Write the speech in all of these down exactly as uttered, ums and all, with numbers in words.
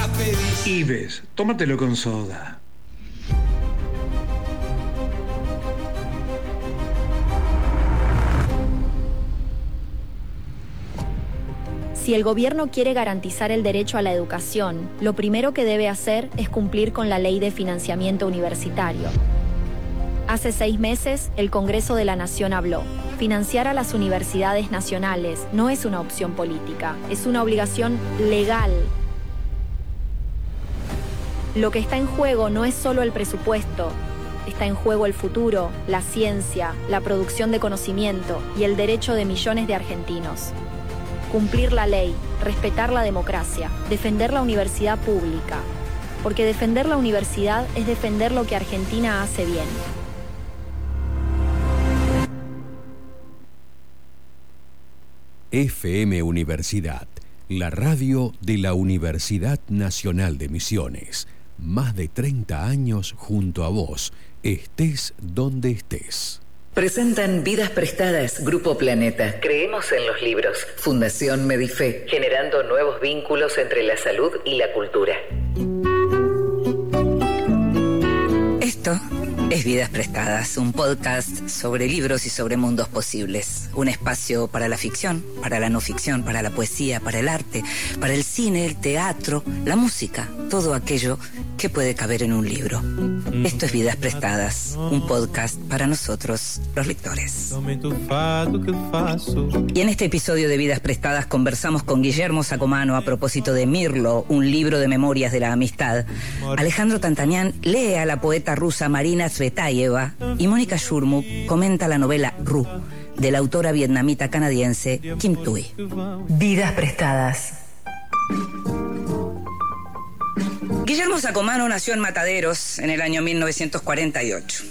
la pedís. Ives, tómatelo con soda. Si el gobierno quiere garantizar el derecho a la educación, lo primero que debe hacer es cumplir con la Ley de Financiamiento Universitario. Hace seis meses, el Congreso de la Nación habló. Financiar a las universidades nacionales no es una opción política, es una obligación legal. Lo que está en juego no es solo el presupuesto, está en juego el futuro, la ciencia, la producción de conocimiento y el derecho de millones de argentinos. Cumplir la ley, respetar la democracia, defender la universidad pública. Porque defender la universidad es defender lo que Argentina hace bien. F M Universidad, la radio de la Universidad Nacional de Misiones. Más de treinta años junto a vos, estés donde estés. Presentan Vidas Prestadas, Grupo Planeta. Creemos en los libros. Fundación Medife, generando nuevos vínculos entre la salud y la cultura. Esto es Vidas Prestadas, un podcast sobre libros y sobre mundos posibles. Un espacio para la ficción, para la no ficción, para la poesía, para el arte, para el cine, el teatro, la música, todo aquello que puede caber en un libro. Esto es Vidas Prestadas, un podcast para nosotros, los lectores. Y en este episodio de Vidas Prestadas conversamos con Guillermo Sacomano a propósito de Mirlo, un libro de memorias de la amistad. Alejandro Tantanian lee a la poeta rusa Marina Tsvetaeva y Mónica Shurmuk comenta la novela Ru, de la autora vietnamita canadiense Kim Thuy. Vidas Prestadas. Guillermo Sacomano nació en Mataderos en el año mil novecientos cuarenta y ocho.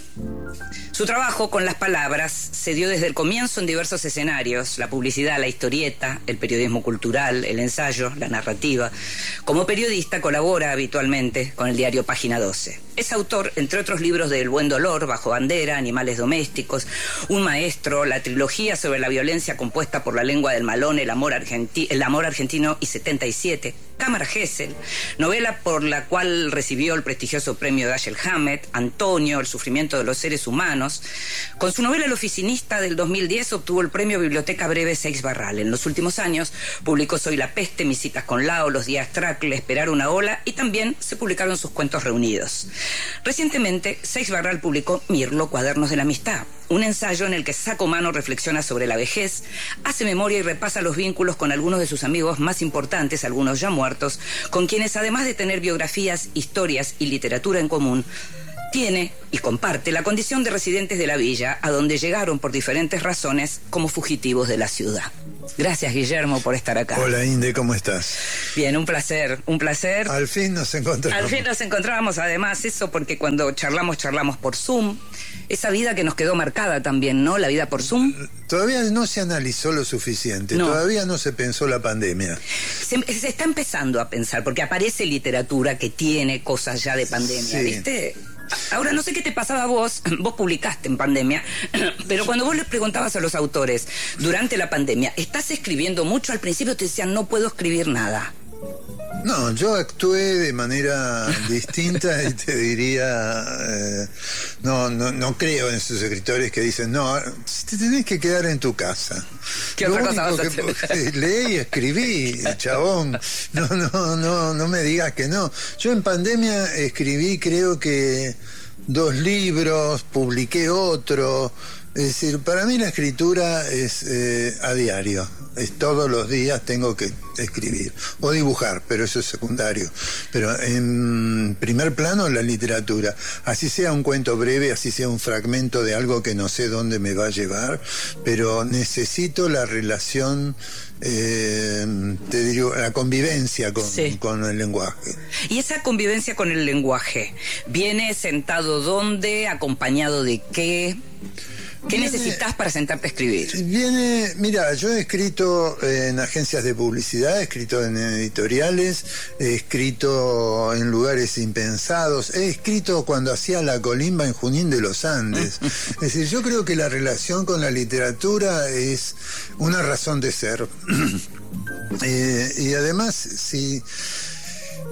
Su trabajo con las palabras se dio desde el comienzo en diversos escenarios: la publicidad, la historieta, el periodismo cultural, el ensayo, la narrativa. Como periodista colabora habitualmente con el diario Página doce. Es autor, entre otros libros, de El buen dolor, Bajo bandera, Animales domésticos, Un maestro, la trilogía sobre la violencia compuesta por La lengua del malón, El amor, argenti- el amor argentino y setenta y siete, Cámara Gesell, novela por la cual recibió el prestigioso premio Dashiell Hammett, Antonio, El sufrimiento de los seres humanos. Con su novela El oficinista del dos mil diez obtuvo el premio Biblioteca Breve Seix Barral. En los últimos años publicó Soy la peste, Mis citas con Lao, Los días Tracle, Esperar una ola, y también se publicaron sus cuentos reunidos. Recientemente, Seix Barral publicó Mirlo, Cuadernos de la Amistad, un ensayo en el que Sacomano reflexiona sobre la vejez, hace memoria y repasa los vínculos con algunos de sus amigos más importantes, algunos ya muertos, con quienes, además de tener biografías, historias y literatura en común, tiene y comparte la condición de residentes de la villa, a donde llegaron por diferentes razones como fugitivos de la ciudad. Gracias, Guillermo, por estar acá. Hola, Inde, ¿cómo estás? Bien, un placer, un placer. Al fin nos encontramos. Al fin nos encontramos, además, eso porque cuando charlamos, charlamos por Zoom. Esa vida que nos quedó marcada también, ¿no? La vida por Zoom. Todavía no se analizó lo suficiente, no. Todavía no se pensó la pandemia. Se, se está empezando a pensar, porque aparece literatura que tiene cosas ya de pandemia, sí. ¿Viste? Ahora, no sé qué te pasaba a vos, vos publicaste en pandemia, pero cuando vos les preguntabas a los autores durante la pandemia, ¿estás escribiendo mucho? Al principio te decían, no puedo escribir nada. No, yo actué de manera distinta y te diría, eh, no, no, no creo en esos escritores que dicen, no, te tenés que quedar en tu casa. ¿Qué otra cosa vas a hacer? Que, leí y escribí, chabón, no, no, no, no me digas que no. Yo en pandemia escribí, creo que dos libros, publiqué otro. Es decir, para mí la escritura es eh, a diario, es todos los días tengo que escribir o dibujar, pero eso es secundario. Pero en primer plano la literatura, así sea un cuento breve, así sea un fragmento de algo que no sé dónde me va a llevar, pero necesito la relación, eh, te digo, la convivencia con, sí. con el lenguaje. Y esa convivencia con el lenguaje, ¿viene sentado dónde? ¿Acompañado de qué? ¿Qué viene, necesitas para sentarte a escribir? Viene, mira, yo he escrito en agencias de publicidad, he escrito en editoriales, he escrito en lugares impensados, he escrito cuando hacía La Colimba en Junín de los Andes. Es decir, yo creo que la relación con la literatura es una razón de ser. eh, y además, si...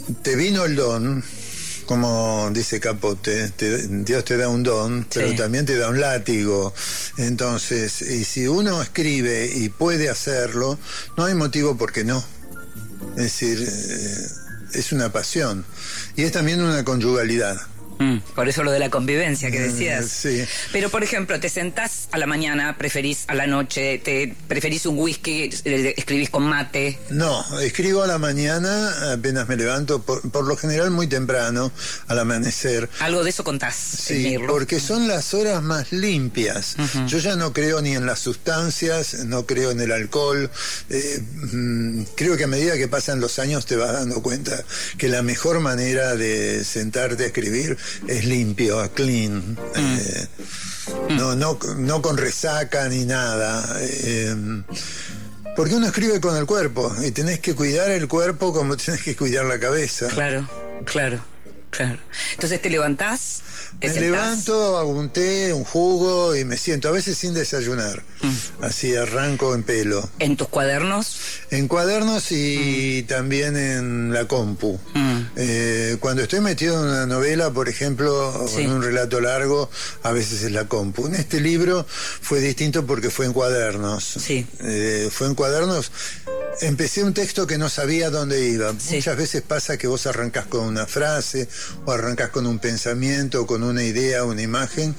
te vino el don, como dice Capote, te, Dios te da un don, sí, pero también te da un látigo. Entonces, y si uno escribe y puede hacerlo, no hay motivo por qué no. Es decir, eh, es una pasión. Y es también una conyugalidad. Mm, por eso lo de la convivencia que decías. Mm, sí. Pero, por ejemplo, te sentás a la mañana, preferís a la noche, te preferís un whisky, escribís con mate. No, escribo a la mañana, apenas me levanto, por, por lo general muy temprano, al amanecer. Algo de eso contás. Sí, porque son las horas más limpias. Uh-huh. Yo ya no creo ni en las sustancias, no creo en el alcohol. Eh, mm, creo que a medida que pasan los años te vas dando cuenta que la mejor manera de sentarte a escribir es limpio, clean, mm. eh, mm. no, no, no con resaca ni nada, eh, porque uno escribe con el cuerpo y tenés que cuidar el cuerpo como tenés que cuidar la cabeza. Claro, claro, claro. Entonces te levantás, te me sentás. levanto, hago un té, un jugo y me siento, a veces sin desayunar. Mm. Así arranco en pelo. ¿En tus cuadernos? En cuadernos y mm. también en la compu. Mm. Eh, cuando estoy metido en una novela, por ejemplo, sí, en un relato largo, a veces es la compu. En este libro fue distinto porque fue en cuadernos. Sí. Eh, fue en cuadernos. Empecé un texto que no sabía dónde iba. Sí. Muchas veces pasa que vos arrancás con una frase o arrancás con un pensamiento, con una idea, una imagen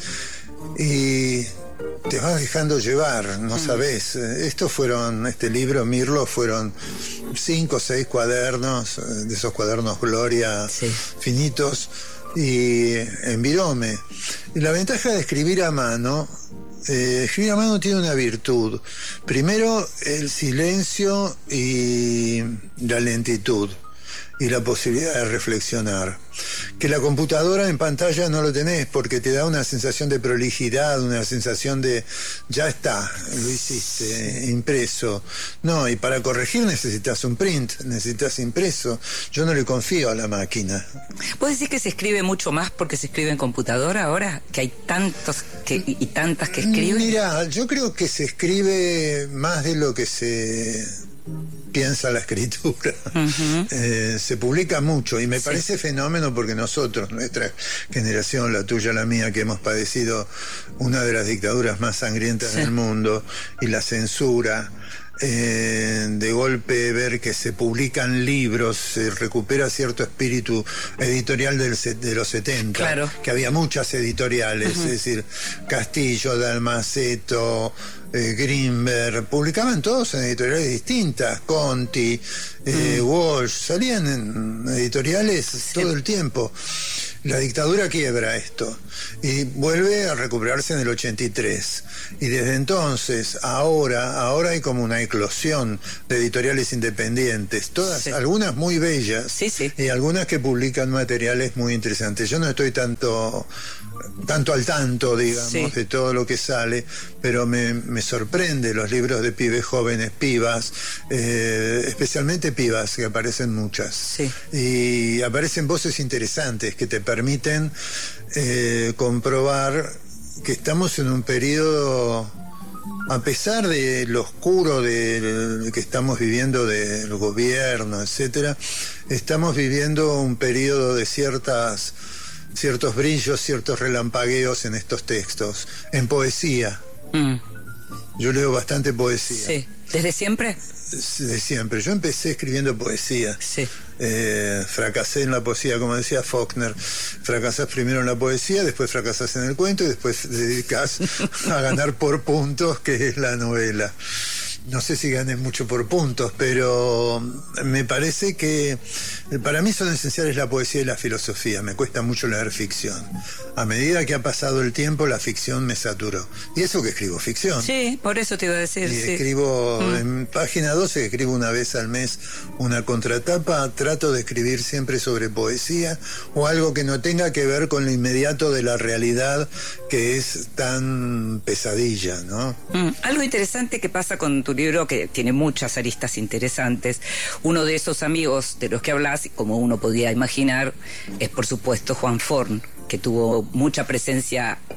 y te vas dejando llevar, no mm. sabés. Estos fueron, este libro, Mirlo, fueron cinco o seis cuadernos, de esos cuadernos Gloria, sí, finitos, y en virome. Y la ventaja de escribir a mano, eh, escribir a mano tiene una virtud. Primero, el silencio y la lentitud y la posibilidad de reflexionar. Que la computadora en pantalla no lo tenés porque te da una sensación de prolijidad, una sensación de ya está, lo hiciste, impreso. No, y para corregir necesitas un print, necesitas impreso. Yo no le confío a la máquina. ¿Puedes decir que se escribe mucho más porque se escribe en computadora ahora? ¿Que hay tantos que, y tantas que escriben? Mira, yo creo que se escribe más de lo que se piensa la escritura. Uh-huh. eh, se publica mucho y me sí. parece fenómeno porque nosotros, nuestra generación, la tuya, la mía, que hemos padecido una de las dictaduras más sangrientas sí. del mundo y la censura, eh, de golpe ver que se publican libros, se recupera cierto espíritu editorial del, de los setenta, claro, que había muchas editoriales, uh-huh. es decir, Castillo, Dalmaceto, Eh, Grimberg, publicaban todos en editoriales distintas, Conti, eh, mm. Walsh, salían en editoriales sí. todo el tiempo. La dictadura quiebra esto y vuelve a recuperarse en el ochenta y tres. Y desde entonces, ahora, ahora hay como una eclosión de editoriales independientes, todas, sí. algunas muy bellas, sí, sí. y algunas que publican materiales muy interesantes. Yo no estoy tanto tanto al tanto, digamos, sí. de todo lo que sale, pero me, me sorprende los libros de pibes jóvenes, pibas, eh, especialmente pibas, que aparecen muchas. Sí. Y aparecen voces interesantes que te permiten eh, comprobar que estamos en un periodo, a pesar de lo oscuro de que estamos viviendo del gobierno, etcétera, estamos viviendo un periodo de ciertas ciertos brillos, ciertos relampagueos en estos textos, en poesía. Mm. Yo leo bastante poesía. Sí. ¿Desde siempre? De siempre. Yo empecé escribiendo poesía. Sí. Eh, fracasé en la poesía, como decía Faulkner. Fracasás primero en la poesía, después fracasás en el cuento y después te dedicas a ganar por puntos, que es la novela. No sé si gané mucho por puntos, pero me parece que para mí son esenciales la poesía y la filosofía. Me cuesta mucho leer ficción. A medida que ha pasado el tiempo, la ficción me saturó. Y eso que escribo ficción. Sí, por eso te iba a decir. Y sí. escribo mm. en página doce, escribo una vez al mes una contratapa. Trato de escribir siempre sobre poesía o algo que no tenga que ver con lo inmediato de la realidad, que es tan pesadilla, ¿no? Mm. Algo interesante que pasa con tu libro, que tiene muchas aristas interesantes. Uno de esos amigos de los que hablas, como uno podía imaginar, es por supuesto Juan Forn, que tuvo mucha presencia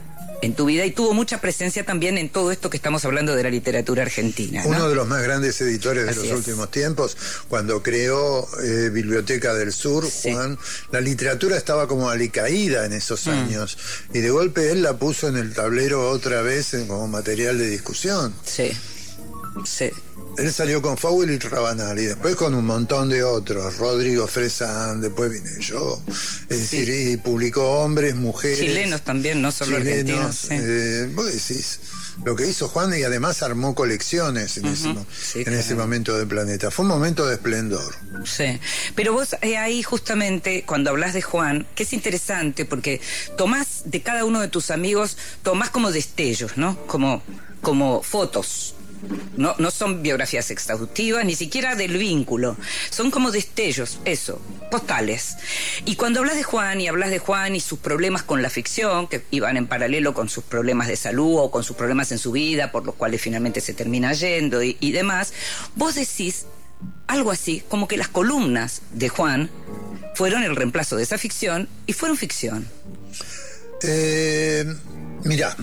en tu vida y tuvo mucha presencia también en todo esto que estamos hablando de la literatura argentina, ¿no? Uno de los más grandes editores de Así los es. últimos tiempos, cuando creó eh, Biblioteca del Sur, Sí. Juan, la literatura estaba como alicaída en esos Mm. años, y de golpe él la puso en el tablero otra vez en- como material de discusión. Sí, sí. Él salió con Fowell y Rabanal, y después con un montón de otros, Rodrigo Fresán, después vine yo, es decir, y publicó hombres, mujeres. Chilenos también, no solo chilenos, argentinos. Sí. eh, vos decís, lo que hizo Juan, y además armó colecciones en, Ujú, ese, mo- sí, en claro. ese momento del planeta. Fue un momento de esplendor. Sí, pero vos eh, ahí justamente cuando hablas de Juan, que es interesante porque tomás de cada uno de tus amigos, tomás como destellos, ¿no? Como, como fotos. No, no son biografías exhaustivas, ni siquiera del vínculo. Son como destellos, eso, postales. Y cuando hablas de Juan y hablas de Juan y sus problemas con la ficción, que iban en paralelo con sus problemas de salud o con sus problemas en su vida, por los cuales finalmente se termina yendo y, y demás, vos decís algo así, como que las columnas de Juan fueron el reemplazo de esa ficción y fueron ficción. Eh, mirá,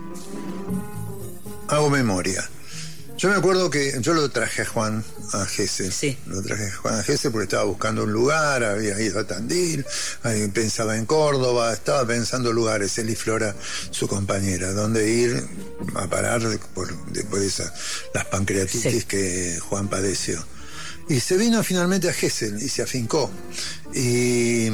hago memoria. Yo me acuerdo que yo lo traje a Juan a Gesell. Sí. Lo traje a Juan a Gesell porque estaba buscando un lugar, había ido a Tandil, ahí pensaba en Córdoba, estaba pensando lugares, él y Flora, su compañera, donde ir a parar por, después de esa, las pancreatitis Sí. que Juan padeció. Y se vino finalmente a Gesell y se afincó. Y,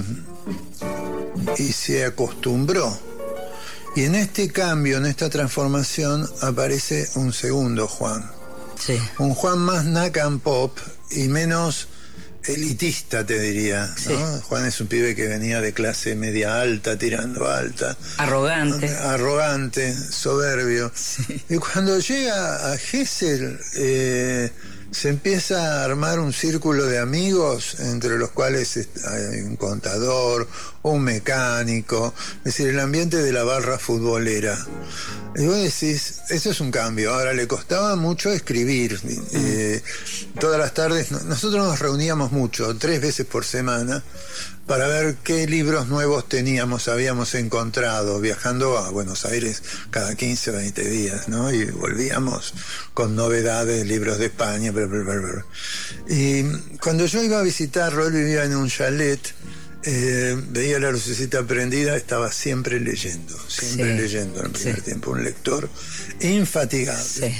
y se acostumbró. Y en este cambio, en esta transformación, aparece un segundo Juan. Sí. Un Juan más knack and pop y menos elitista, te diría, ¿no? Sí. Juan es un pibe que venía de clase media alta, tirando alta. Arrogante. Arrogante, soberbio. Sí. Y cuando llega a Gesell, eh, se empieza a armar un círculo de amigos, entre los cuales hay un contador, un mecánico, es decir, el ambiente de la barra futbolera. Y vos decís, eso es un cambio. Ahora, le costaba mucho escribir. Eh, todas las tardes, no- nosotros nos reuníamos mucho, tres veces por semana, para ver qué libros nuevos teníamos, habíamos encontrado, viajando a Buenos Aires cada quince, veinte días, ¿no? Y volvíamos con novedades, libros de España, bla, bla, bla, bla. Y cuando yo iba a visitarlo, él vivía en un chalet, eh, veía la lucecita prendida, estaba siempre leyendo, siempre Sí, leyendo en el primer sí. tiempo, un lector infatigable. Sí.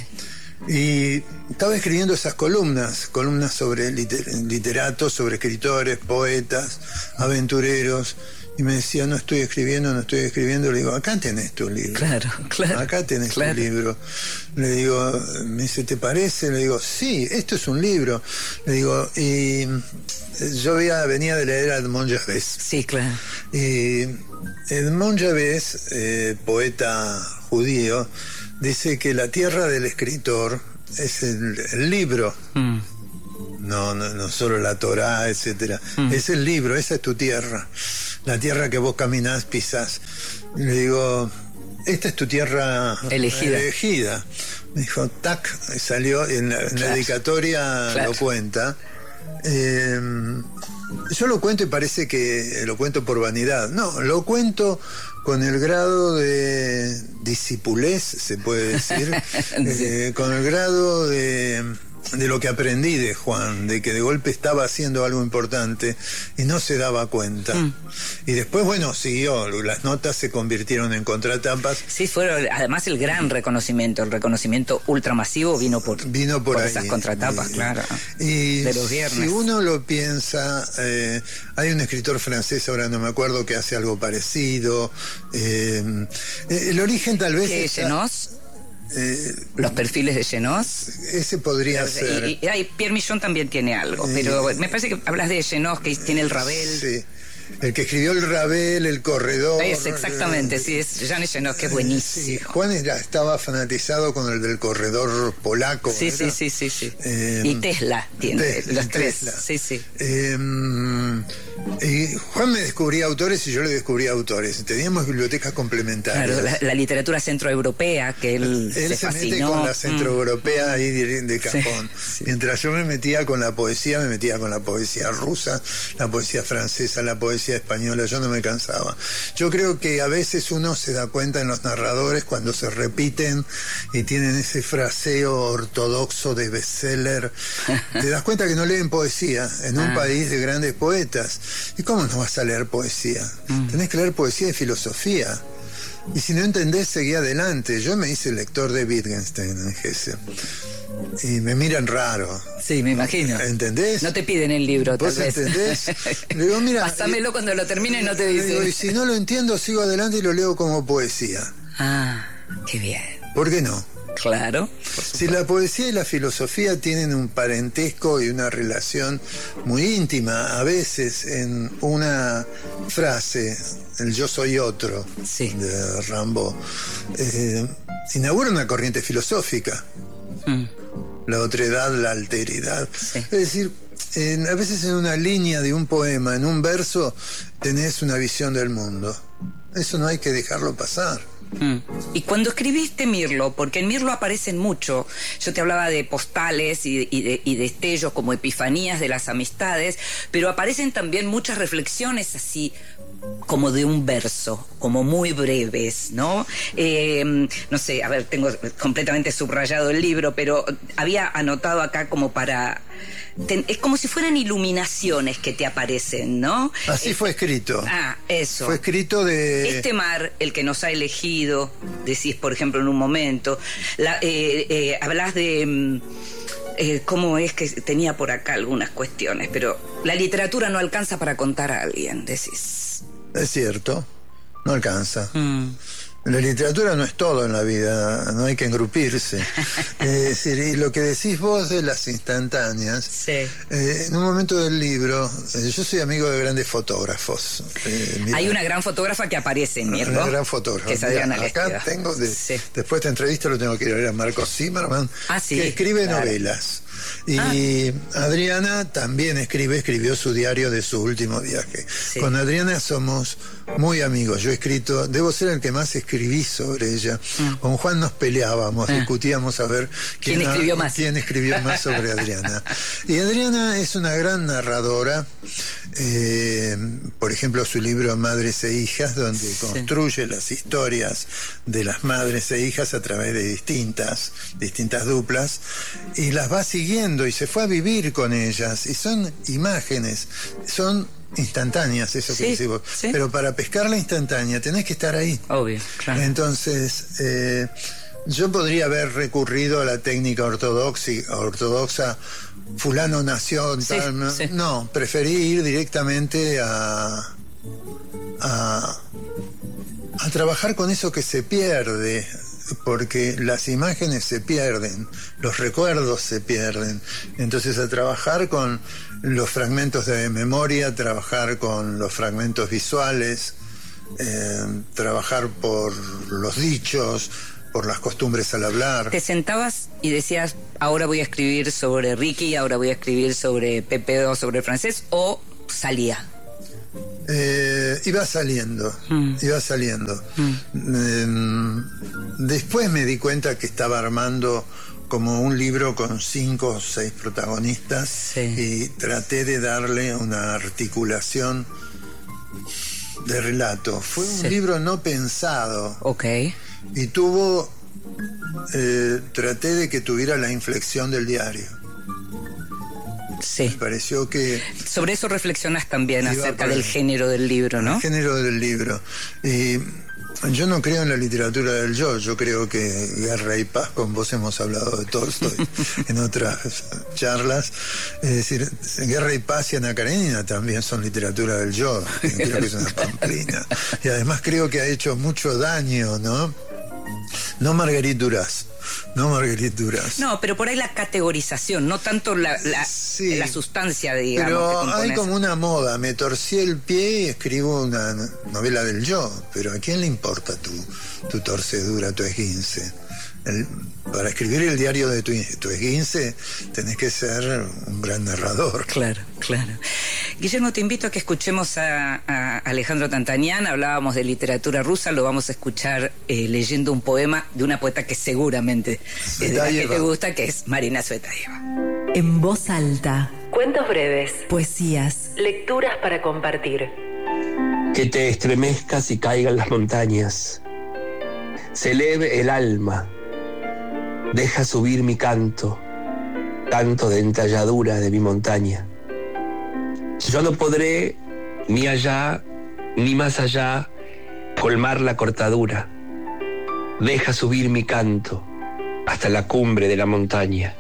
Y estaba escribiendo esas columnas, columnas sobre liter- literatos, sobre escritores, poetas, aventureros, y me decía, no estoy escribiendo, no estoy escribiendo. Le digo, acá tenés tu libro. Claro, claro. Acá tenés claro. tu libro. Le digo, me dice, ¿te parece? Le digo, sí, esto es un libro. Le digo, y yo había, venía de leer a Edmond Javés. Sí, claro. Y Edmond Javés, eh, poeta judío, dice que la tierra del escritor es el, el libro, Mm. no, no, no solo la Torá, etcétera. Es el libro, esa es tu tierra, la tierra que vos caminás, pisás. Y le digo, esta es tu tierra Elegida. elegida. Me dijo, tac, y salió, en la, en la Claro. dedicatoria Claro. lo cuenta. Eh, yo lo cuento y parece que lo cuento por vanidad. No, lo cuento con el grado de discipulez, se puede decir, Sí. eh, con el grado de, de lo que aprendí de Juan, de que de golpe estaba haciendo algo importante y no se daba cuenta. Mm. Y después, bueno, siguió, las notas se convirtieron en contratapas. Sí, fueron además el gran reconocimiento, el reconocimiento ultramasivo vino por, Vino por, ahí. esas contratapas, Y- claro. Y de los viernes. si uno lo piensa, eh, hay un escritor francés, ahora no me acuerdo, que hace algo parecido. Eh, eh, el origen tal vez... ¿Qué, está- Genos? eh, Los perfiles de Genos. ese podría ser... Y, y- y Pierre Millon también tiene algo, pero me parece que hablas de Genos, que tiene el Ravel. Sí. El que escribió el Ravel, el corredor. Es exactamente, sí, es Jean Genos, que es Sí, buenísimo. Juan era- estaba fanatizado con el del corredor polaco. Sí, sí, ¿era? sí, sí, sí. Eh, y Tesla tiene, Tesla, los tres. Tesla. Sí, sí. Eh, Y Juan me descubría autores y yo le descubría autores. Teníamos bibliotecas complementarias. Claro, la, la literatura centroeuropea, que él, él se, se fascinó. mete con la centroeuropea mm. ahí de, de cajón. Sí, sí. Mientras yo me metía con la poesía, me metía con la poesía rusa, la poesía francesa, la poesía española. Yo no me cansaba. Yo creo que a veces uno se da cuenta en los narradores cuando se repiten y tienen ese fraseo ortodoxo de bestseller. Te das cuenta que no leen poesía en un ah. país de grandes poetas. ¿Y cómo no vas a leer poesía? Mm. Tenés que leer poesía y filosofía. Y si no entendés, seguí adelante. Yo me hice lector de Wittgenstein en Hesse. Y me miran raro. Sí, me imagino. ¿Entendés? No te piden el libro, tal ¿Vos vez. entendés? Le digo, mira, pásamelo y, cuando lo termine, no te dice. Digo, y si no lo entiendo, sigo adelante y lo leo como poesía. Ah, qué bien. ¿Por qué no? Claro. Si la poesía y la filosofía tienen un parentesco y una relación muy íntima, a veces en una frase, el yo soy otro, sí. de Rimbaud, eh, inaugura una corriente filosófica. Mm. La otredad, la alteridad. Sí. Es decir, en, a veces en una línea de un poema, en un verso, tenés una visión del mundo. Eso no hay que dejarlo pasar. Mm. Y cuando escribiste Mirlo, porque en Mirlo aparecen mucho, yo te hablaba de postales y, y, de, y destellos como epifanías de las amistades, pero aparecen también muchas reflexiones así como de un verso, como muy breves, ¿no? Eh, no sé, a ver, tengo completamente subrayado el libro, pero había anotado acá como para... Ten, es como si fueran iluminaciones que te aparecen, ¿no? Así eh, fue escrito. Ah, eso. Fue escrito de... Este mar, el que nos ha elegido, decís, por ejemplo, en un momento. La, eh, eh, hablas de... Eh, cómo es que tenía por acá algunas cuestiones, pero la literatura no alcanza para contar a alguien, decís. Es cierto, no alcanza. Mm. La literatura no es todo en la vida, no hay que engrupirse. Es decir, y lo que decís vos de las instantáneas, sí. eh, en un momento del libro, eh, yo soy amigo de grandes fotógrafos. Eh, hay una gran fotógrafa que aparece en Mirlo. Una gran fotógrafa. Que es Adriana Acá Lesteda. tengo, de, sí. después de esta entrevista lo tengo que ir a ver a Marcos Zimmerman, ah, sí, que escribe claro. novelas. Y ah. Adriana también escribe, escribió su diario de su último viaje. Sí. Con Adriana somos muy amigos. Yo he escrito, debo ser el que más escribí sobre ella. Mm. Con Juan nos peleábamos, ah. discutíamos a ver quién, ¿Quién escribió más. quién escribió más sobre Adriana. Y Adriana es una gran narradora. Eh, por ejemplo, su libro Madres e Hijas, donde sí. construye las historias de las madres e hijas a través de distintas, distintas duplas, y las va siguiendo y se fue a vivir con ellas, y son imágenes, son instantáneas, eso sí, que decís vos, sí. pero para pescar la instantánea tenés que estar ahí. Obvio, claro. Entonces, eh, yo podría haber recurrido a la técnica ortodoxa, ortodoxa fulano nació, sí, tal, sí. no, preferí ir directamente a, a, a trabajar con eso que se pierde, porque las imágenes se pierden, los recuerdos se pierden, entonces a trabajar con los fragmentos de memoria, trabajar con los fragmentos visuales, eh, trabajar por los dichos, por las costumbres al hablar. ¿Te sentabas y decías, ahora voy a escribir sobre Ricky, ahora voy a escribir sobre Pepe o sobre el francés, o salía? Eh, iba saliendo, mm. iba saliendo. Mm. Eh, después me di cuenta que estaba armando como un libro con cinco o seis protagonistas, sí. y traté de darle una articulación de relato. Fue un sí. libro no pensado. Ok. Y tuvo, eh, traté de que tuviera la inflexión del diario. Sí. Me pareció que... Sobre eso reflexionas también, acerca del género del libro, ¿no? El género del libro. Y yo no creo en la literatura del yo, yo creo que Guerra y Paz, con vos hemos hablado de Tolstoy en otras charlas. Es decir, Guerra y Paz y Ana Karenina también son literatura del yo, creo que es una pamplina. Y además creo que ha hecho mucho daño, ¿no? No Marguerite Duras. No Marguerite Duras. No, pero por ahí la categorización, no tanto la, la, sí, la sustancia, digamos. Pero hay como una moda. Me torcí el pie y escribo una novela del yo. Pero ¿a quién le importa tu, tu torcedura, tu esguince? el, para escribir el diario de tu, tu esguince tenés que ser un gran narrador. Claro, claro. Guillermo, te invito a que escuchemos a, a Alejandro Tantanian. Hablábamos de literatura rusa, lo vamos a escuchar eh, leyendo un poema de una poeta que seguramente es de la que te gusta, que es Marina Tsvetaeva. En voz alta. Cuentos breves. Poesías. Lecturas para compartir. Que te estremezcas y caigan las montañas. Se eleve el alma. Deja subir mi canto, canto de entalladura de mi montaña. Yo no podré, ni allá, ni más allá, colmar la cortadura. Deja subir mi canto hasta la cumbre de la montaña.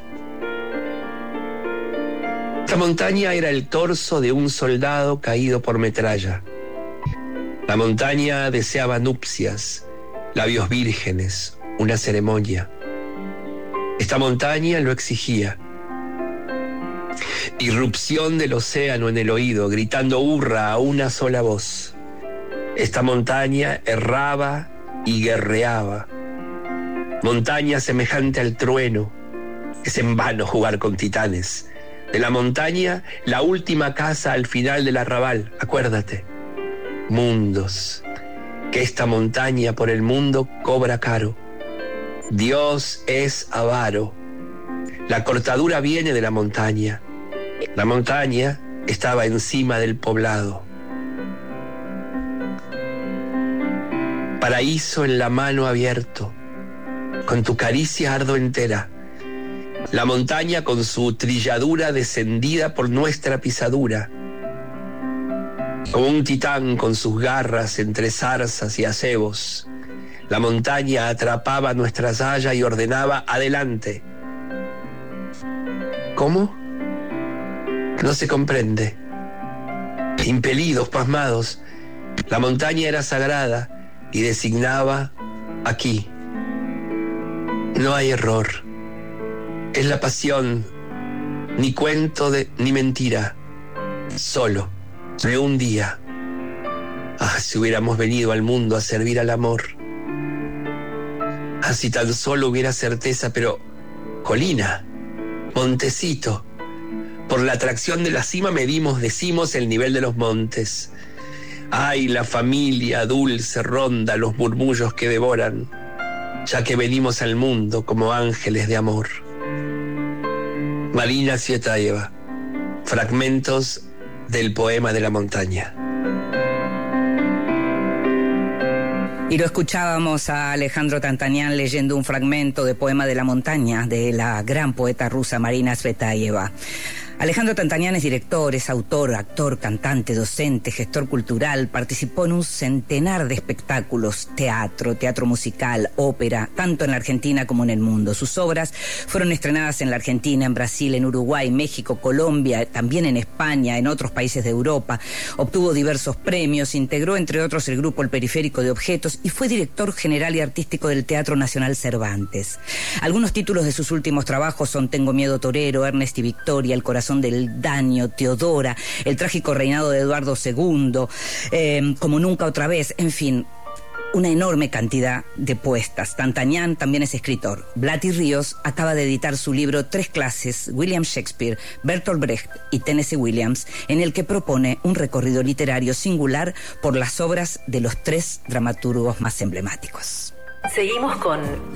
Esta montaña era el torso de un soldado caído por metralla. La montaña deseaba nupcias, labios vírgenes, una ceremonia. Esta montaña lo exigía. Irrupción del océano en el oído, gritando hurra a una sola voz. Esta montaña erraba y guerreaba. Montaña semejante al trueno. Es en vano jugar con titanes. De la montaña, la última casa al final del arrabal. Acuérdate. Mundos. Que esta montaña por el mundo cobra caro. Dios es avaro. La cortadura viene de la montaña. La montaña estaba encima del poblado. Paraíso en la mano abierto, con tu caricia ardo entera. La montaña con su trilladura descendida por nuestra pisadura. Como un titán con sus garras entre zarzas y acebos. La montaña atrapaba nuestra saya y ordenaba adelante. ¿Cómo? No se comprende. Impelidos, pasmados, la montaña era sagrada y designaba aquí. No hay error. Es la pasión, ni cuento de, ni mentira. Solo, de un día. Ah, si hubiéramos venido al mundo a servir al amor. Ah, si tan solo hubiera certeza, pero colina, montecito. Por la atracción de la cima medimos, decimos, el nivel de los montes. Ay, la familia dulce ronda los murmullos que devoran, ya que venimos al mundo como ángeles de amor. Marina Tsvetaeva, fragmentos del poema de la montaña. Y lo escuchábamos a Alejandro Tantanian leyendo un fragmento de Poema de la montaña de la gran poeta rusa Marina Tsvetaeva. Alejandro Tantanian es director, es autor, actor, cantante, docente, gestor cultural. Participó en un centenar de espectáculos, teatro, teatro musical, ópera, tanto en la Argentina como en el mundo. Sus obras fueron estrenadas en la Argentina, en Brasil, en Uruguay, México, Colombia, también en España, en otros países de Europa. Obtuvo diversos premios, integró entre otros el grupo El Periférico de Objetos y fue director general y artístico del Teatro Nacional Cervantes. Algunos títulos de sus últimos trabajos son Tengo miedo torero, Ernest y Victoria, El corazón del daño, Teodora, El trágico reinado de Eduardo segundo, eh, Como nunca otra vez, en fin, una enorme cantidad de puestas. Tantanian también es escritor. Blatty Ríos acaba de editar su libro Tres clases, William Shakespeare, Bertolt Brecht y Tennessee Williams, en el que propone un recorrido literario singular por las obras de los tres dramaturgos más emblemáticos. Seguimos con...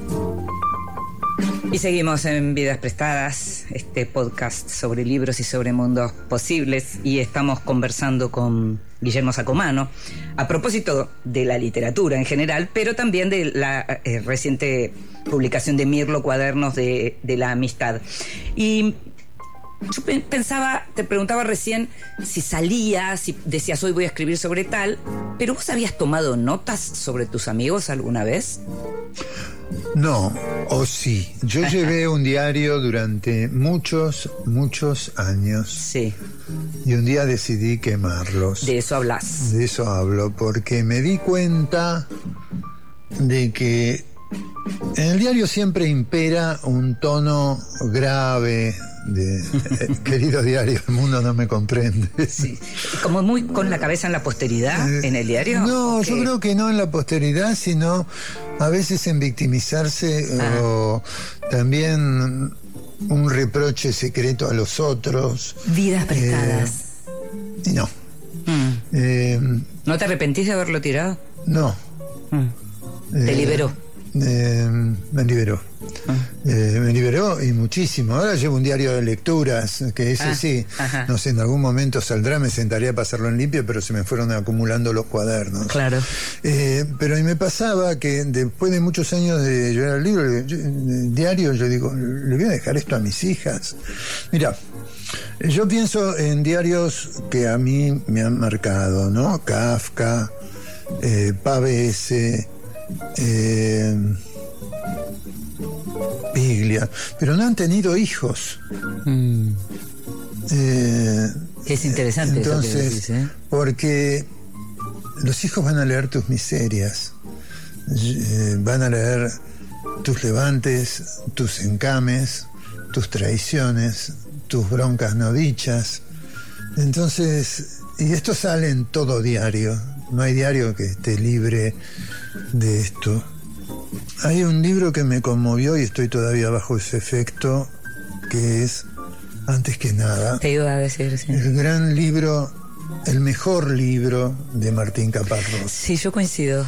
Y seguimos en Vidas Prestadas, este podcast sobre libros y sobre mundos posibles, y estamos conversando con Guillermo Sacomano a propósito de la literatura en general, pero también de la eh, reciente publicación de Mirlo, Cuadernos de, de la Amistad. Y yo pensaba, te preguntaba recién si salías, si decías hoy voy a escribir sobre tal, pero ¿vos habías tomado notas sobre tus amigos alguna vez? No, o sí. Yo llevé un diario durante muchos, muchos años. Sí. Y un día decidí quemarlos. De eso hablas. De eso hablo, porque me di cuenta de que en el diario siempre impera un tono grave de eh, querido diario, el mundo no me comprende. Sí. Como muy con la cabeza en la posteridad, eh, en el diario. No, okay. Yo creo que no en la posteridad, sino a veces en victimizarse Ah. o también un reproche secreto a los otros. Vidas prestadas. Y no. Mm. Eh, ¿No te arrepentís de haberlo tirado? no. Mm. Te Eh, liberó. eh, me liberó. Ah. Eh, me liberó y muchísimo. Ahora llevo un diario de lecturas, que ese Ah, sí, ajá. no sé, en algún momento saldrá, me sentaría a pasarlo en limpio, pero se me fueron acumulando los cuadernos. Claro. Eh, pero y me pasaba que después de muchos años de llevar el libro, yo- el diario, yo digo, le voy a dejar esto a mis hijas. Mira, yo pienso en diarios que a mí me han marcado, ¿no? Kafka, eh, Pavese, eh, Piglia, pero no han tenido hijos. Mm. Eh, Es interesante eso que entonces, decís, ¿eh? porque los hijos van a leer tus miserias, eh, van a leer tus levantes, tus encames, tus traiciones, tus broncas no dichas. Entonces, y esto sale en todo diario, no hay diario que esté libre de esto. Hay un libro que me conmovió y estoy todavía bajo ese efecto, que es Antes que nada, Te iba a decir, sí. el gran libro, el mejor libro de Martín Caparrós. Sí, yo coincido.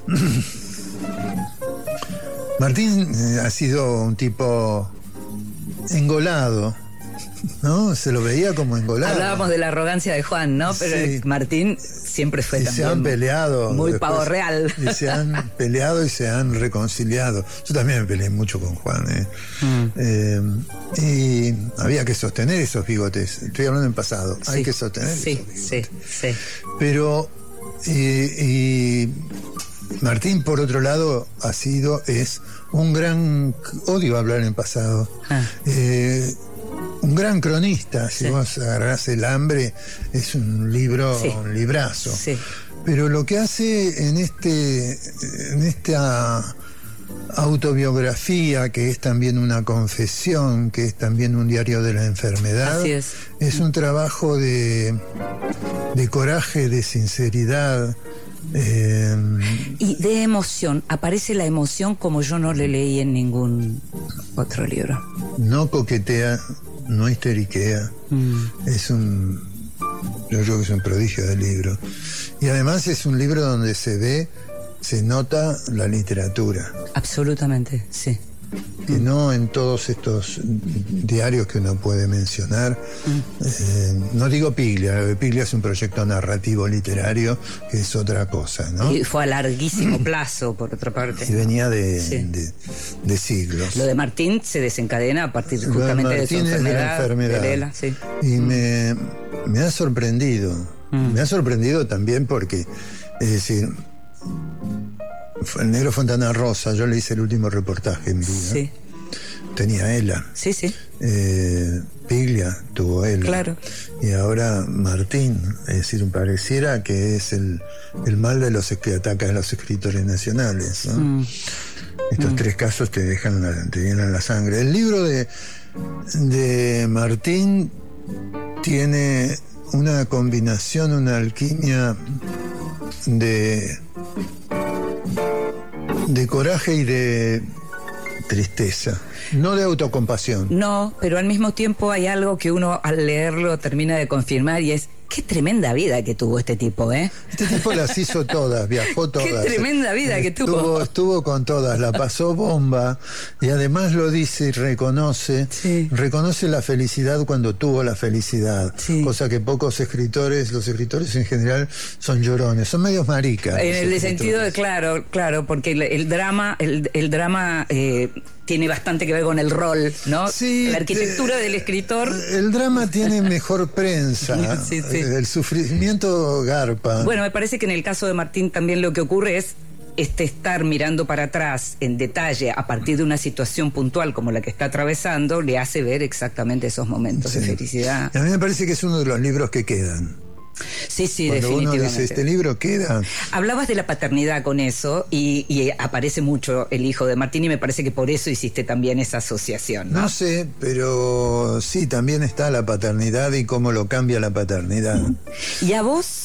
Martín eh, ha sido un tipo engolado, ¿no? Se lo veía como engolado. Hablábamos de la arrogancia de Juan, ¿no? Pero Sí. Martín siempre fue Y también se han peleado. muy después, pavo real. Y se han peleado y se han reconciliado. Yo también me peleé mucho con Juan. ¿eh? Mm. Eh, y había que sostener esos bigotes. Estoy hablando en pasado. Hay Sí. que sostener Sí, esos bigotes. sí, sí. Pero, y, y Martín, por otro lado, ha sido, es un gran, odio hablar en pasado, Ah. eh, un gran cronista. Si Sí. vos agarrás El hambre, es un libro, Sí. un librazo. Sí. Pero lo que hace en este, en esta autobiografía, que es también una confesión, que es también un diario de la enfermedad, Así es. es un trabajo de, de coraje, de sinceridad. eh, Y de emoción, aparece la emoción como yo no le leí en ningún otro libro. no coquetea, no histeriquea. Mm. Es un, yo creo que es un prodigio del libro. Y además es un libro donde se ve, se nota la literatura. Absolutamente, sí. Que no en todos estos diarios que uno puede mencionar. Eh, no digo Piglia, Piglia es un proyecto narrativo literario que es otra cosa, ¿no? Y fue a larguísimo plazo, por otra parte. Y venía de, Sí. de, de siglos. Lo de Martín se desencadena a partir Lo de justamente de, Martín su es de enfermedad. la enfermedad. de Lela, sí. Y me, me ha sorprendido. Mm. Me ha sorprendido también porque, es decir, fue el negro Fontana Rosa, yo le hice el último reportaje en vida. Sí, Tenía ELA. sí, sí. Eh, Piglia tuvo ELA. Claro. Y ahora Martín, es decir, pareciera que es el, el mal de los que ataca a los escritores nacionales, ¿no? Mm. Estos tres casos te dejan la, te llenan la sangre. El libro de, de Martín tiene una combinación, una alquimia de, de coraje y de tristeza, no de autocompasión. No, pero al mismo tiempo hay algo que uno al leerlo termina de confirmar y es qué tremenda vida que tuvo este tipo, ¿eh? Este tipo las hizo todas, viajó todas. Qué tremenda vida que estuvo, tuvo. Estuvo con todas, la pasó bomba y además lo dice y reconoce, Sí. reconoce la felicidad cuando tuvo la felicidad, Sí. cosa que pocos escritores, los escritores en general son llorones, son medios maricas. En los el escritores. sentido de, claro, claro, porque el, el drama, el, el drama eh, tiene bastante que ver con el rol, ¿no? Sí, la arquitectura te- del escritor. El drama tiene mejor prensa, Sí, sí. el sufrimiento garpa. Bueno, me parece que en el caso de Martín también lo que ocurre es este estar mirando para atrás en detalle a partir de una situación puntual como la que está atravesando, le hace ver exactamente esos momentos Sí. de felicidad. A mí me parece que es uno de los libros que quedan. Sí, sí, Cuando uno definitivamente. dice, este libro queda, Hablabas de la paternidad con eso y, y aparece mucho el hijo de Martín y me parece que por eso hiciste también esa asociación, ¿no? no sé, pero sí, también está la paternidad y cómo lo cambia la paternidad. Y a vos,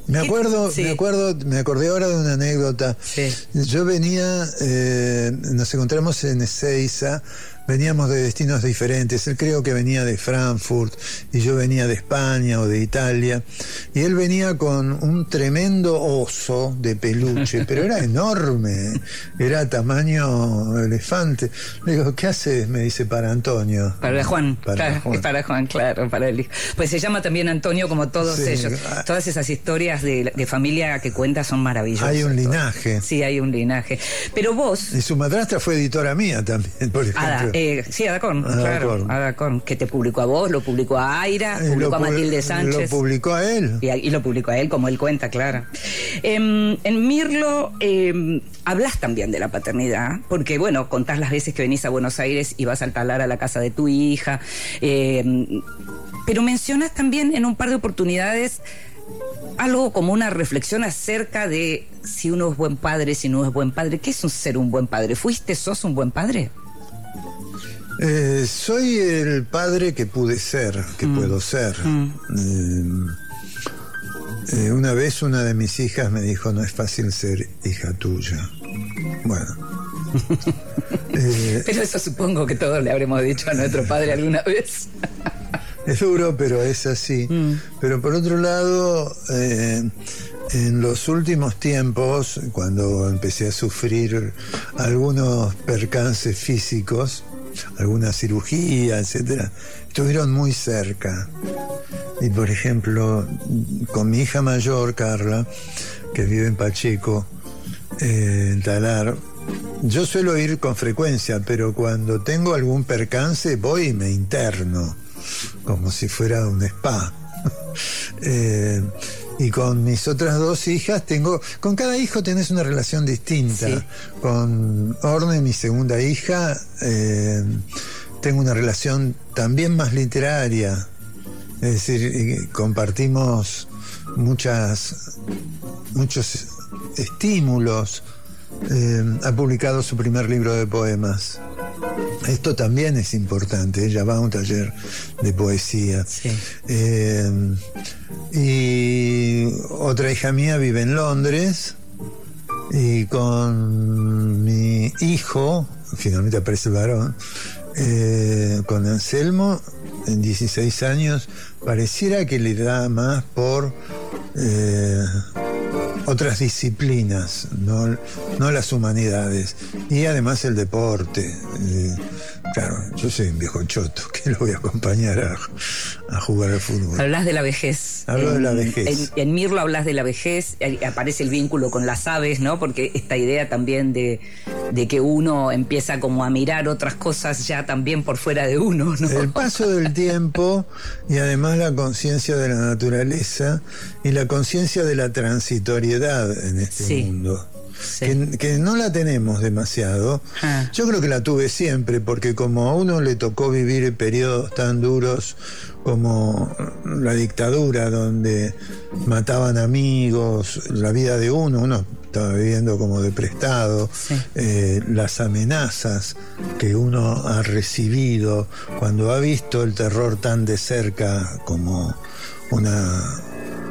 Me acuerdo, sí. me acuerdo, me acordé ahora de una anécdota. Sí. Yo venía, eh, nos encontramos en Ezeiza, veníamos de destinos diferentes. Él creo que venía de Frankfurt y yo venía de España o de Italia. Y él venía con un tremendo oso de peluche, pero era enorme, era tamaño elefante. Le digo, ¿qué haces? Me dice, para Antonio. Para Juan, Para claro, Juan. es para Juan, claro, para el hijo. Pues se llama también Antonio como todos Sí. ellos. Todas esas historias de, de familia que cuenta son maravillosas. Hay un linaje. Sí, hay un linaje. Pero vos... Y su madrastra fue editora mía también, por ejemplo. Ada, eh, sí, Ada Korn, Ada claro. Korn. Ada Korn, que te publicó a vos, lo publicó a Aira, Eh, publicó lo a pu- Matilde Sánchez. Lo publicó a él. Y, y lo publicó a él, como él cuenta, claro. Eh, en Mirlo eh, hablas también de la paternidad, porque, bueno, contás las veces que venís a Buenos Aires y vas al talar a la casa de tu hija, eh, pero mencionas también en un par de oportunidades algo como una reflexión acerca de si uno es buen padre, si no es buen padre. ¿Qué es un ser un buen padre? ¿Fuiste, sos un buen padre? Eh, soy el padre que pude ser, que mm. puedo ser. Mm. Eh, eh, una vez una de mis hijas me dijo, no es fácil ser hija tuya. Bueno. eh, pero eso supongo que todos le habremos dicho a nuestro padre alguna vez. Es duro, pero es así. Mm. Pero por otro lado, eh, en los últimos tiempos, cuando empecé a sufrir algunos percances físicos, alguna cirugía, etcétera, estuvieron muy cerca. Y por ejemplo, con mi hija mayor, Carla, que vive en Pacheco, eh, en Talar, yo suelo ir con frecuencia, pero cuando tengo algún percance voy y me interno, como si fuera un spa. eh, y con mis otras dos hijas tengo, con cada hijo tenés una relación distinta. Sí. Con Orne, mi segunda hija, eh, tengo una relación también más literaria. Es decir, compartimos muchas, muchos estímulos. Eh, ha publicado su primer libro de poemas. Esto también es importante. Ella va a un taller de poesía. Sí. Eh, y otra hija mía vive en Londres. Y con mi hijo, finalmente aparece el varón, eh, con Anselmo, en dieciséis años, pareciera que le da más por eh, otras disciplinas, no, no las humanidades, y además el deporte. Eh, claro, yo soy un viejo choto, que lo voy a acompañar a, a jugar al fútbol. Hablas de la vejez. Hablo en, de la vejez. En, en Mirlo hablas de la vejez, aparece el vínculo con las aves, ¿no? Porque esta idea también de, de que uno empieza como a mirar otras cosas ya también por fuera de uno, ¿no? El paso del tiempo y además la conciencia de la naturaleza y la conciencia de la transitoriedad en este sí. mundo. Sí. Que, que no la tenemos demasiado. Ah. Yo creo que la tuve siempre, porque como a uno le tocó vivir periodos tan duros como la dictadura, donde mataban amigos, la vida de uno, uno estaba viviendo como de prestado, sí. eh, las amenazas que uno ha recibido cuando ha visto el terror tan de cerca, como una...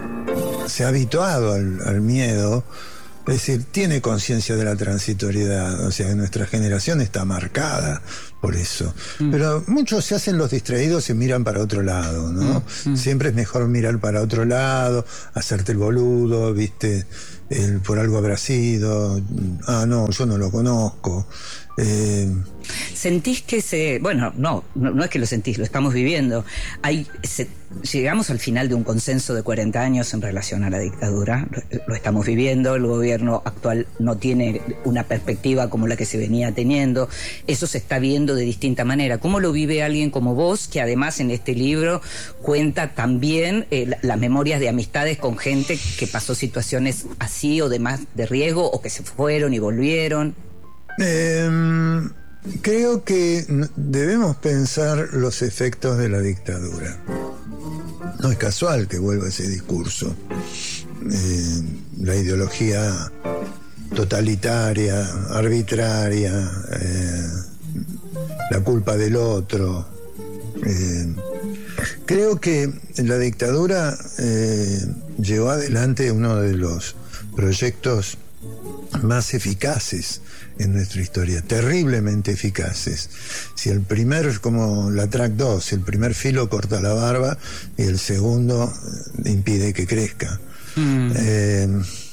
se ha habituado al, al miedo. Es decir, tiene conciencia de la transitoriedad, o sea, nuestra generación está marcada por eso. Mm. Pero muchos se hacen los distraídos y miran para otro lado, ¿no? Mm. Mm. Siempre es mejor mirar para otro lado, hacerte el boludo, viste, el, por algo habrá sido, ah, no, yo no lo conozco. Eh, ¿Sentís que se... Bueno, no, no, no es que lo sentís, lo estamos viviendo. Hay, se, llegamos al final de un consenso de cuarenta años en relación a la dictadura. Lo, lo estamos viviendo, el gobierno actual no tiene una perspectiva como la que se venía teniendo. Eso se está viendo de distinta manera. ¿Cómo lo vive alguien como vos, que además en este libro cuenta también eh, las memorias de amistades con gente que pasó situaciones así o de más de riesgo, o que se fueron y volvieron? Eh, creo que debemos pensar los efectos de la dictadura. No es casual que vuelva ese discurso. Eh, la ideología totalitaria, arbitraria, eh, la culpa del otro. Eh, creo que la dictadura eh, llevó adelante uno de los proyectos más eficaces en nuestra historia, terriblemente eficaces. Si el primer, como la track dos, el primer filo corta la barba y el segundo impide que crezca. Mm. Eh,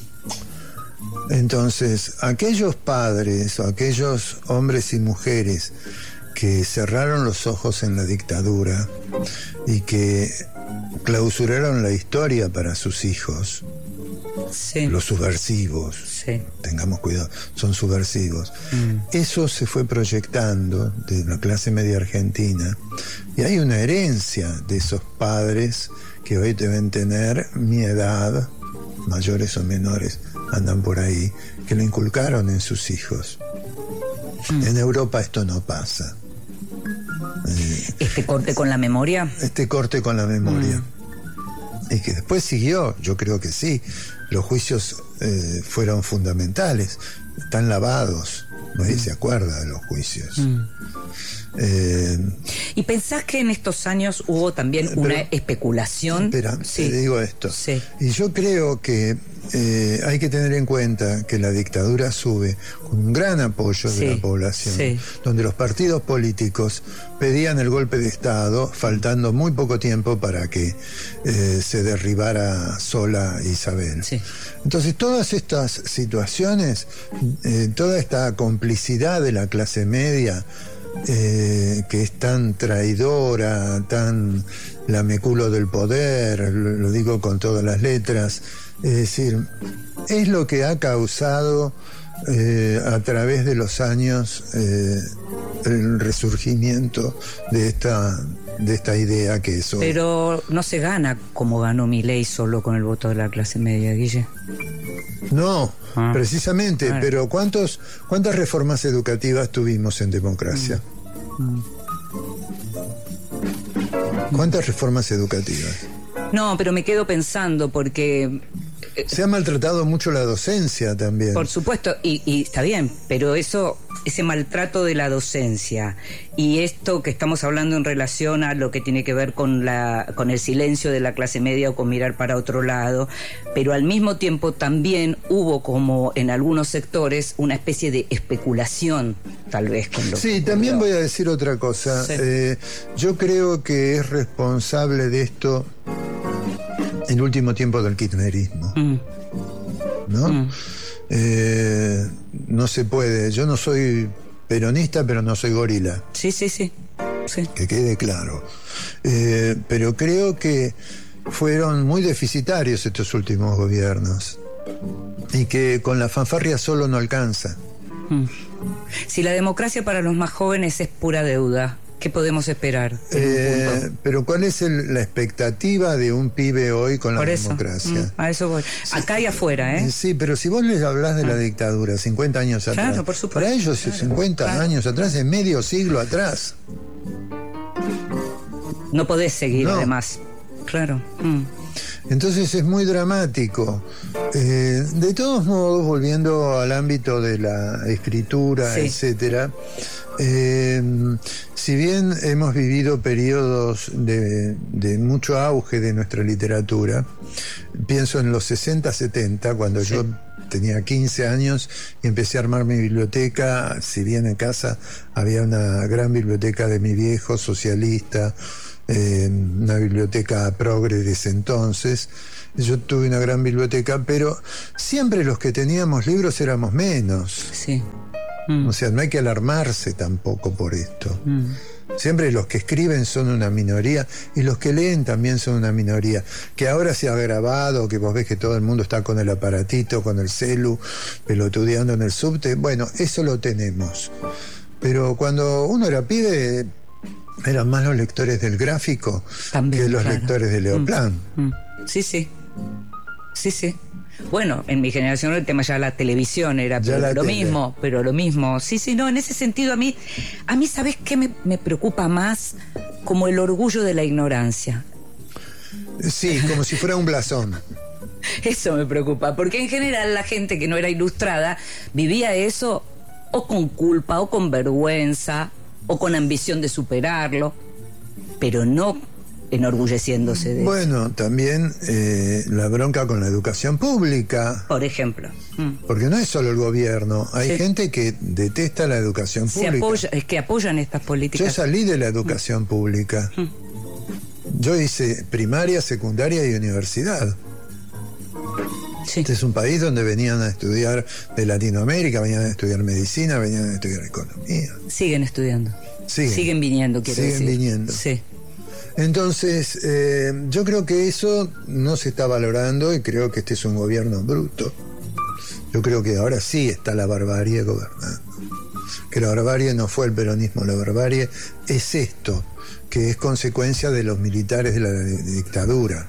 entonces, aquellos padres o aquellos hombres y mujeres que cerraron los ojos en la dictadura y que clausuraron la historia para sus hijos, sí. los subversivos, sí. tengamos cuidado, son subversivos. Mm. Eso se fue proyectando de la clase media argentina y hay una herencia de esos padres que hoy deben tener mi edad, mayores o menores, andan por ahí, que lo inculcaron en sus hijos. Mm. En Europa esto no pasa. ¿Este corte con la memoria? Este corte con la memoria. Mm. Y que después siguió, yo creo que sí. Los juicios eh, fueron fundamentales. Están lavados. Nadie mm. se acuerda de los juicios. Mm. Eh, ¿Y pensás que en estos años hubo también pero, una especulación? Espera, sí. te digo esto. Sí. Y yo creo que eh, hay que tener en cuenta que la dictadura sube con un gran apoyo sí. de la población, sí. donde los partidos políticos pedían el golpe de Estado, faltando muy poco tiempo para que eh, se derribara sola Isabel. Sí. Entonces, todas estas situaciones, eh, toda esta complicidad de la clase media, Eh, que es tan traidora, tan lameculo del poder, lo, lo digo con todas las letras, es decir, es lo que ha causado eh, a través de los años eh, el resurgimiento de esta, de esta idea que es hoy. Pero no se gana como ganó Milei solo con el voto de la clase media, Guille. No, ah, precisamente, claro. Pero ¿cuántos, ¿cuántas reformas educativas tuvimos en democracia? Mm. ¿Cuántas reformas educativas? No, pero me quedo pensando porque... Se ha maltratado mucho la docencia también. Por supuesto, y, y está bien, pero eso, ese maltrato de la docencia y esto que estamos hablando en relación a lo que tiene que ver con la, con el silencio de la clase media o con mirar para otro lado, pero al mismo tiempo también hubo, como en algunos sectores, una especie de especulación, tal vez, con lo Sí, que también voy a decir otra cosa. Sí. Eh, yo creo que es responsable de esto el último tiempo del kirchnerismo, mm. ¿no? Mm. Eh, no se puede, yo no soy peronista, pero no soy gorila. Sí, sí, sí. sí. Que quede claro. Eh, pero creo que fueron muy deficitarios estos últimos gobiernos y que con la fanfarria solo no alcanza. Mm. Si la democracia para los más jóvenes es pura deuda, ¿qué podemos esperar? Eh, pero ¿cuál es el, la expectativa de un pibe hoy con Por la eso, democracia? Mm, a eso voy. Sí, acá y afuera, ¿eh? Sí, pero si vos les hablás de ah. la dictadura cincuenta años atrás, claro, por supuesto, para ellos claro, cincuenta claro. años atrás es medio siglo atrás. No podés seguir, no. además. Claro. Mm. Entonces es muy dramático. Eh, de todos modos, volviendo al ámbito de la escritura, sí. etcétera, eh, si bien hemos vivido periodos de, de mucho auge de nuestra literatura, pienso en los sesenta, setenta, cuando sí. yo tenía quince años y empecé a armar mi biblioteca, si bien en casa había una gran biblioteca de mi viejo, socialista, Eh, una biblioteca progre de ese entonces. Yo tuve una gran biblioteca, pero siempre los que teníamos libros éramos menos. Sí. Mm. O sea, no hay que alarmarse tampoco por esto. Mm. Siempre los que escriben son una minoría y los que leen también son una minoría. Que ahora se ha agravado, que vos ves que todo el mundo está con el aparatito, con el celu, pelotudeando en el subte. Bueno, eso lo tenemos. Pero cuando uno era pibe, eran más los lectores del Gráfico también, que los claro. lectores de Leoplan. Mm, mm. Sí, sí. Sí, sí. Bueno, en mi generación el tema ya la televisión era pero lo tele. mismo, pero lo mismo. Sí, sí, no, en ese sentido a mí, a mí ¿sabés qué me, me preocupa más? Como el orgullo de la ignorancia. Sí, como si fuera un blasón. Eso me preocupa, porque en general la gente que no era ilustrada vivía eso o con culpa, o con vergüenza, o con ambición de superarlo, pero no enorgulleciéndose de Bueno, eso. también eh, la bronca con la educación pública. Por ejemplo. Mm. Porque no es solo el gobierno, hay Sí. gente que detesta la educación Se pública. apoya, es que apoyan estas políticas. Yo salí de la educación pública. Yo hice primaria, secundaria y universidad. Sí. Este es un país donde venían a estudiar de Latinoamérica, venían a estudiar medicina, venían a estudiar economía. Siguen estudiando. Siguen, Siguen viniendo, quiero siguen decir. viniendo. Sí. Entonces, eh, yo creo que eso no se está valorando y creo que este es un gobierno bruto. Yo creo que ahora sí está la barbarie gobernando. Que la barbarie no fue el peronismo, la barbarie es esto, que es consecuencia de los militares de la dictadura.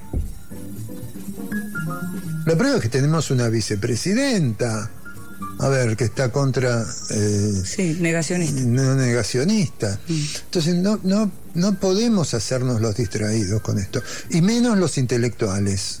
La prueba es que tenemos una vicepresidenta, a ver, que está contra... Eh, sí, negacionista. No negacionista. Mm. Entonces no, no, no podemos hacernos los distraídos con esto, y menos los intelectuales.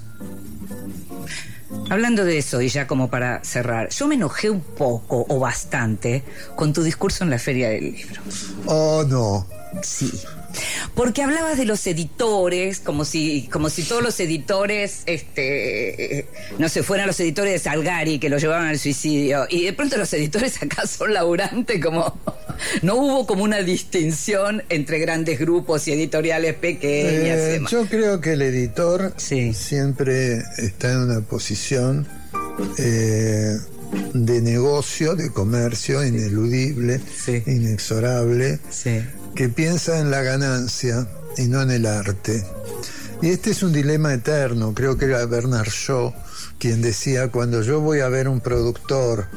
Hablando de eso, y ya como para cerrar, yo me enojé un poco, o bastante, con tu discurso en la Feria del Libro. Oh, no. Sí. Porque hablabas de los editores, como si, como si todos los editores, este, no sé, fueran los editores de Salgari que lo llevaban al suicidio. Y de pronto los editores acá son laburantes, como no hubo como una distinción entre grandes grupos y editoriales pequeñas. Eh, y yo creo que el editor sí. siempre está en una posición eh, de negocio, de comercio, sí. ineludible, sí. inexorable. Sí. Que piensa en la ganancia y no en el arte. Y este es un dilema eterno. Creo que era Bernard Shaw quien decía, cuando yo voy a ver un productor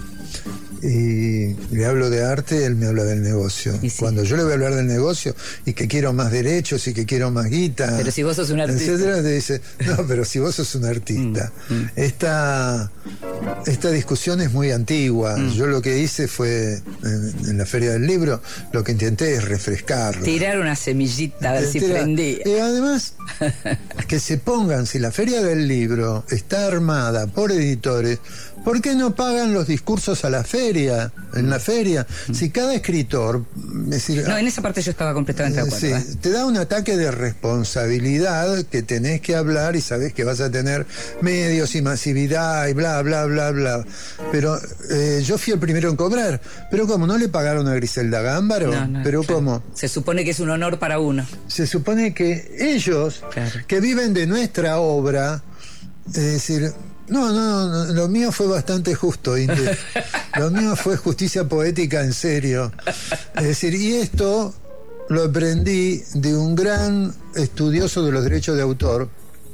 y le hablo de arte, él me habla del negocio. Sí. Cuando yo le voy a hablar del negocio y que quiero más derechos y que quiero más guita, pero si vos sos un artista, etcétera, te dice, no, pero si vos sos un artista. Mm, mm. Esta, esta discusión es muy antigua. Mm. Yo lo que hice fue, en, en la Feria del Libro, lo que intenté es refrescarlo. Tirar una semillita, a ver si prendía. Y además, que se pongan, si la Feria del Libro está armada por editores, ¿por qué no pagan los discursos a la feria, en la feria? Si cada escritor... Es decir, no, en esa parte yo estaba completamente de acuerdo. Sí, ¿eh? Te da un ataque de responsabilidad que tenés que hablar y sabés que vas a tener medios y masividad y bla, bla, bla, bla. Pero eh, yo fui el primero en cobrar. Pero ¿cómo? ¿No le pagaron a Griselda Gámbaro? No, no, ¿Pero claro. cómo? Se supone que es un honor para uno. Se supone que ellos, claro. que viven de nuestra obra, es decir... No, no, no, lo mío fue bastante justo, Inde. Lo mío fue justicia poética en serio. Es decir, y esto lo aprendí de un gran estudioso de los derechos de autor,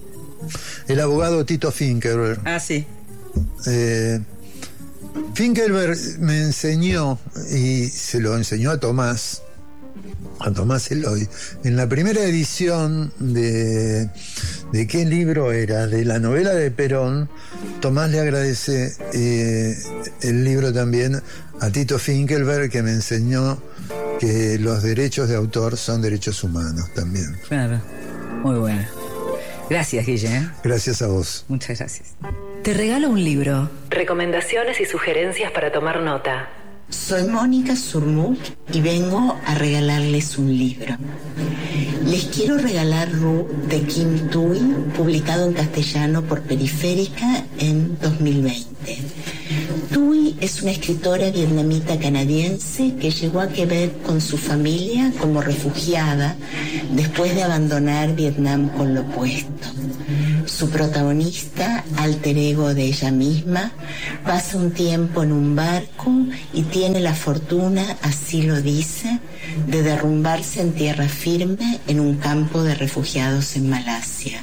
el abogado Tito Finkelberg. Ah, sí. Eh, Finkelberg me enseñó, y se lo enseñó a Tomás, a Tomás Eloy, en la primera edición de, de ¿qué libro era? De la novela de Perón. Tomás le agradece eh, el libro también a Tito Finkelberg, que me enseñó que los derechos de autor son derechos humanos también. Claro, muy bueno. Gracias, Guille. ¿eh? Gracias a vos. Muchas gracias. Te regalo un libro. Recomendaciones y sugerencias para tomar nota. Soy Mónica Surmuk y vengo a regalarles un libro. Les quiero regalar Ru de Kim Thuy, publicado en castellano por Periférica en dos mil veinte. Thuy es una escritora vietnamita canadiense que llegó a Quebec con su familia como refugiada después de abandonar Vietnam con lo opuesto. Su protagonista, alter ego de ella misma, pasa un tiempo en un barco y tiene la fortuna, así lo dice, de derrumbarse en tierra firme en un campo de refugiados en Malasia.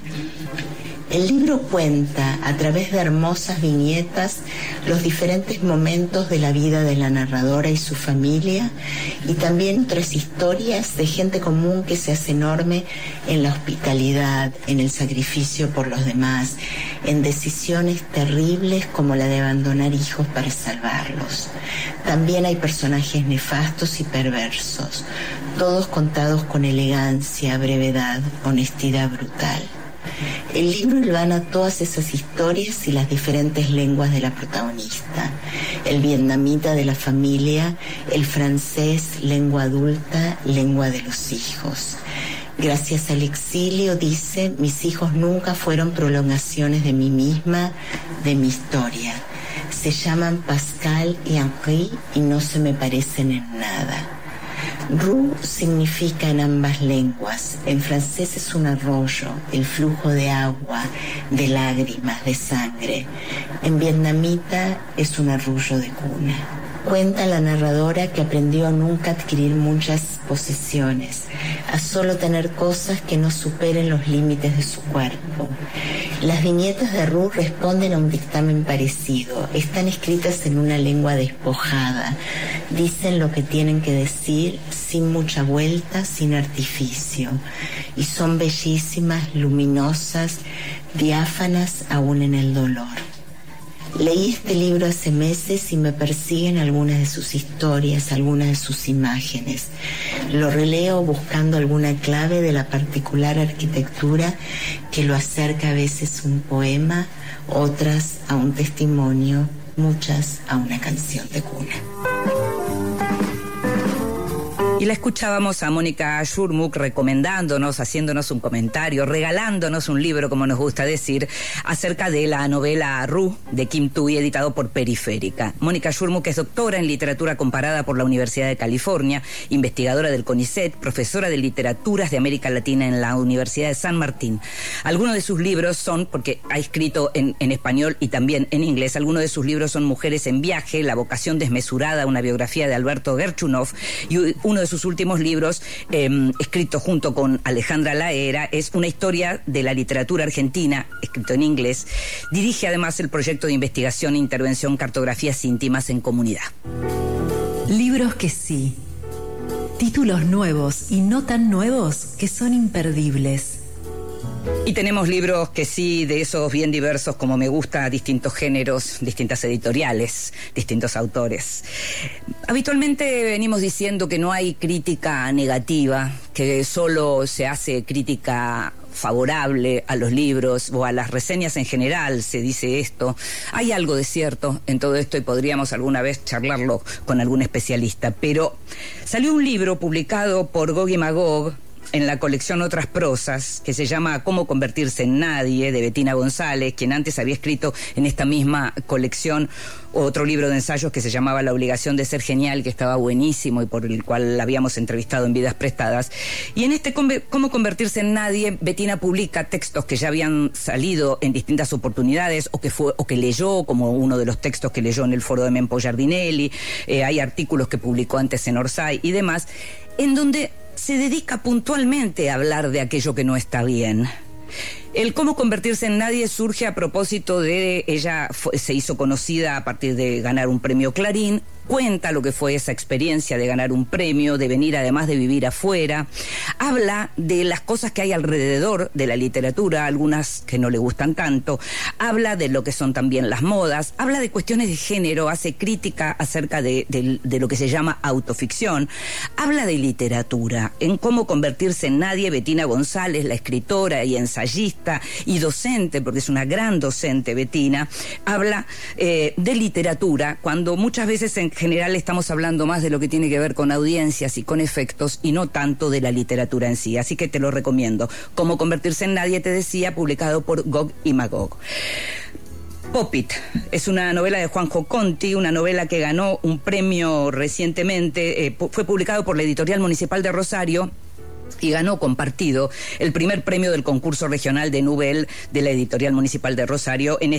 El libro cuenta, a través de hermosas viñetas, los diferentes momentos de la vida de la narradora y su familia, y también otras historias de gente común que se hace enorme en la hospitalidad, en el sacrificio por los demás, en decisiones terribles como la de abandonar hijos para salvarlos. También hay personajes nefastos y perversos, todos contados con elegancia, brevedad, honestidad brutal. El libro hilvana todas esas historias y las diferentes lenguas de la protagonista. El vietnamita de la familia, el francés, lengua adulta, lengua de los hijos. Gracias al exilio, dice, mis hijos nunca fueron prolongaciones de mí misma, de mi historia. Se llaman Pascal y Henri y no se me parecen en nada. Rue significa en ambas lenguas. En francés es un arroyo, el flujo de agua, de lágrimas, de sangre. En vietnamita es un arrullo de cuna. Cuenta la narradora que aprendió a nunca adquirir muchas posesiones, a solo tener cosas que no superen los límites de su cuerpo. Las viñetas de Rue responden a un dictamen parecido. Están escritas en una lengua despojada. Dicen lo que tienen que decir sin mucha vuelta, sin artificio. Y son bellísimas, luminosas, diáfanas aún en el dolor. Leí este libro hace meses y me persiguen algunas de sus historias, algunas de sus imágenes. Lo releo buscando alguna clave de la particular arquitectura que lo acerca a veces a un poema, otras a un testimonio, muchas a una canción de cuna. Y la escuchábamos a Mónica Shurmuk recomendándonos, haciéndonos un comentario, regalándonos un libro, como nos gusta decir, acerca de la novela Rue de Kim Thuy, editado por Periférica. Mónica Shurmuk es doctora en literatura comparada por la Universidad de California, investigadora del CONICET, profesora de literaturas de América Latina en la Universidad de San Martín. Algunos de sus libros son, porque ha escrito en, en español y también en inglés, algunos de sus libros son Mujeres en viaje, La vocación desmesurada, una biografía de Alberto Gerchunov, y uno de sus últimos libros, eh, escrito junto con Alejandra Laera, es Una historia de la literatura argentina, escrito en inglés. Dirige además el proyecto de investigación e intervención Cartografías íntimas en comunidad. Libros que sí. Títulos nuevos y no tan nuevos que son imperdibles. Y tenemos libros que sí, de esos bien diversos, como me gusta, distintos géneros, distintas editoriales, distintos autores. Habitualmente venimos diciendo que no hay crítica negativa, que solo se hace crítica favorable a los libros o a las reseñas en general, se dice esto. Hay algo de cierto en todo esto y podríamos alguna vez charlarlo con algún especialista, pero salió un libro publicado por Gog y Magog en la colección Otras Prosas, que se llama Cómo convertirse en nadie, de Bettina González, quien antes había escrito en esta misma colección otro libro de ensayos que se llamaba La obligación de ser genial, que estaba buenísimo y por el cual la habíamos entrevistado en Vidas Prestadas. Y en este Cómo convertirse en nadie, Bettina publica textos que ya habían salido en distintas oportunidades o que fue o que leyó, como uno de los textos que leyó en el foro de Mempo Giardinelli. Eh, hay artículos que publicó antes en Orsay y demás, en donde se dedica puntualmente a hablar de aquello que no está bien. El Cómo convertirse en nadie surge a propósito de ella fue, se hizo conocida a partir de ganar un premio Clarín. Cuenta lo que fue esa experiencia de ganar un premio, de venir además de vivir afuera. Habla de las cosas que hay alrededor de la literatura, algunas que no le gustan tanto. Habla de lo que son también las modas. Habla de cuestiones de género, hace crítica acerca de, de, de lo que se llama autoficción. Habla de literatura. En Cómo convertirse en nadie, Bettina González, la escritora y ensayista y docente, porque es una gran docente, Bettina, habla eh, de literatura, cuando muchas veces en general estamos hablando más de lo que tiene que ver con audiencias y con efectos y no tanto de la literatura en sí. Así que te lo recomiendo. Cómo convertirse en nadie, te decía, publicado por Gog y Magog. Popit es una novela de Juanjo Conti, una novela que ganó un premio recientemente, eh, fue publicado por la Editorial Municipal de Rosario y ganó compartido el primer premio del concurso regional de Nubel de la Editorial Municipal de Rosario en